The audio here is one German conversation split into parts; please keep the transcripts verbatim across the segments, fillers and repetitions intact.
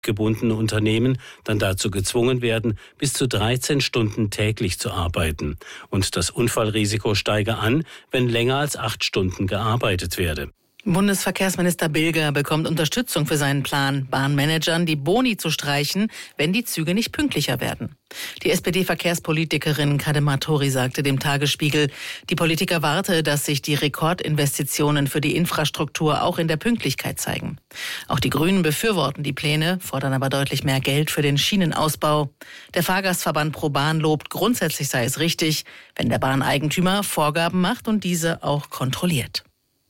gebundene Unternehmen dann dazu gezwungen werden, bis zu dreizehn Stunden täglich zu arbeiten. Und das Unfallrisiko steige an, wenn länger als acht Stunden gearbeitet werde. Bundesverkehrsminister Bilger bekommt Unterstützung für seinen Plan, Bahnmanagern die Boni zu streichen, wenn die Züge nicht pünktlicher werden. Die S P D-Verkehrspolitikerin Kadema Tori sagte dem Tagesspiegel, die Politik erwarte, dass sich die Rekordinvestitionen für die Infrastruktur auch in der Pünktlichkeit zeigen. Auch die Grünen befürworten die Pläne, fordern aber deutlich mehr Geld für den Schienenausbau. Der Fahrgastverband ProBahn lobt, grundsätzlich sei es richtig, wenn der Bahneigentümer Vorgaben macht und diese auch kontrolliert.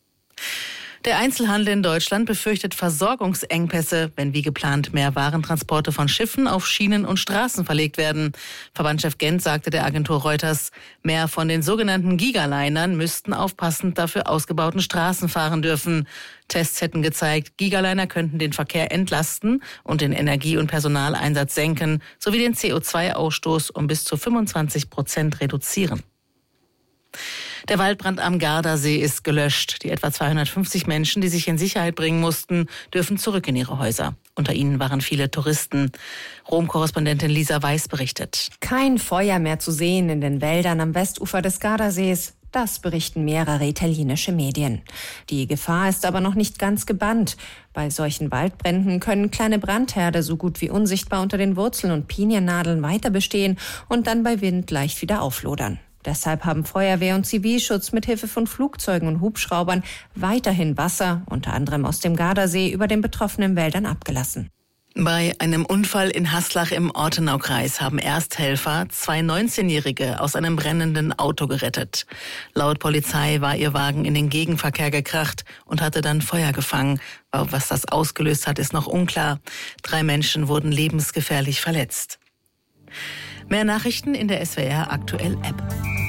Der Einzelhandel in Deutschland befürchtet Versorgungsengpässe, wenn wie geplant mehr Warentransporte von Schiffen auf Schienen und Straßen verlegt werden. Verbandschef Gent sagte der Agentur Reuters, mehr von den sogenannten Gigalinern müssten auf passend dafür ausgebauten Straßen fahren dürfen. Tests hätten gezeigt, Gigaliner könnten den Verkehr entlasten und den Energie- und Personaleinsatz senken, sowie den C O zwei Ausstoß um bis zu fünfundzwanzig Prozent reduzieren. Der Waldbrand am Gardasee ist gelöscht. Die etwa zweihundertfünfzig Menschen, die sich in Sicherheit bringen mussten, dürfen zurück in ihre Häuser. Unter ihnen waren viele Touristen. Rom-Korrespondentin Lisa Weiß berichtet. Kein Feuer mehr zu sehen in den Wäldern am Westufer des Gardasees. Das berichten mehrere italienische Medien. Die Gefahr ist aber noch nicht ganz gebannt. Bei solchen Waldbränden können kleine Brandherde so gut wie unsichtbar unter den Wurzeln und Piniennadeln weiter bestehen und dann bei Wind leicht wieder auflodern. Deshalb haben Feuerwehr und Zivilschutz mit Hilfe von Flugzeugen und Hubschraubern weiterhin Wasser, unter anderem aus dem Gardasee, über den betroffenen Wäldern abgelassen. Bei einem Unfall in Haslach im Ortenaukreis haben Ersthelfer zwei neunzehnjährige aus einem brennenden Auto gerettet. Laut Polizei war ihr Wagen in den Gegenverkehr gekracht und hatte dann Feuer gefangen. Was das ausgelöst hat, ist noch unklar. Drei Menschen wurden lebensgefährlich verletzt. Mehr Nachrichten in der S W R Aktuell App.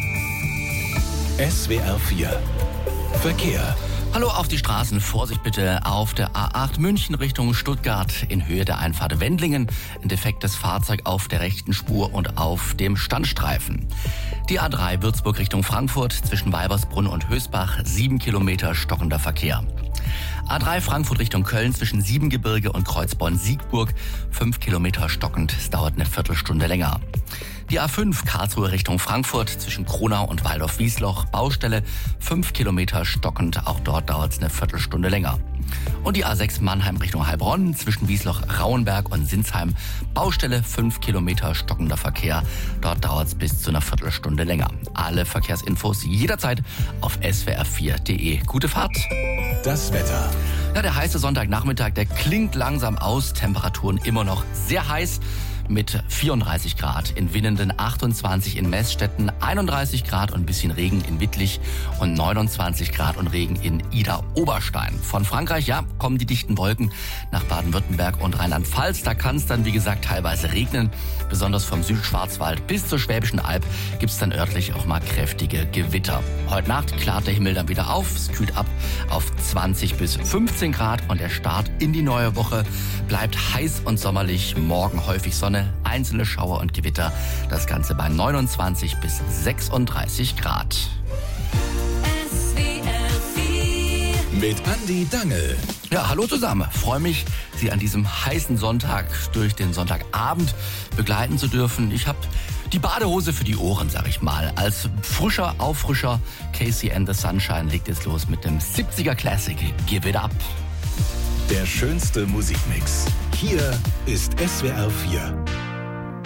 S W R vier Verkehr. Hallo auf die Straßen, Vorsicht bitte auf der A acht München Richtung Stuttgart in Höhe der Einfahrt Wendlingen. Ein defektes Fahrzeug auf der rechten Spur und auf dem Standstreifen. Die A drei Würzburg Richtung Frankfurt zwischen Weibersbrunn und Hösbach, sieben Kilometer stockender Verkehr. A drei Frankfurt Richtung Köln zwischen Siebengebirge und Kreuzborn-Siegburg, fünf Kilometer stockend, es dauert eine Viertelstunde länger. Die A fünf Karlsruhe Richtung Frankfurt zwischen Kronau und Waldorf-Wiesloch, Baustelle, fünf Kilometer stockend, auch dort dauert es eine Viertelstunde länger. Und die A sechs Mannheim Richtung Heilbronn zwischen Wiesloch-Rauenberg und Sinsheim, Baustelle, fünf Kilometer stockender Verkehr, dort dauert es bis zu einer Viertelstunde länger. Alle Verkehrsinfos jederzeit auf S W R vier Punkt de. Gute Fahrt! Das Wetter. Ja, der heiße Sonntagnachmittag, der klingt langsam aus, Temperaturen immer noch sehr heiß. Mit vierunddreißig Grad in Winnenden, achtundzwanzig in Meßstetten, einunddreißig Grad und ein bisschen Regen in Wittlich und neunundzwanzig Grad und Regen in Idar-Oberstein. Von Frankreich, ja, kommen die dichten Wolken nach Baden-Württemberg und Rheinland-Pfalz. Da kann es dann, wie gesagt, teilweise regnen. Besonders vom Südschwarzwald bis zur Schwäbischen Alb gibt es dann örtlich auch mal kräftige Gewitter. Heute Nacht klart der Himmel dann wieder auf. Es kühlt ab auf zwanzig bis fünfzehn Grad und der Start in die neue Woche bleibt heiß und sommerlich. Morgen häufig Sonne, einzelne Schauer und Gewitter. Das Ganze bei neunundzwanzig bis sechsunddreißig Grad. S W R vier mit Andi Dangel. Ja, hallo zusammen. Freue mich, Sie an diesem heißen Sonntag durch den Sonntagabend begleiten zu dürfen. Ich habe die Badehose für die Ohren, sag ich mal. Als frischer Auffrischer Casey and the Sunshine legt jetzt los mit dem siebziger Classic Give It Up. Der schönste Musikmix. Hier ist S W R vier.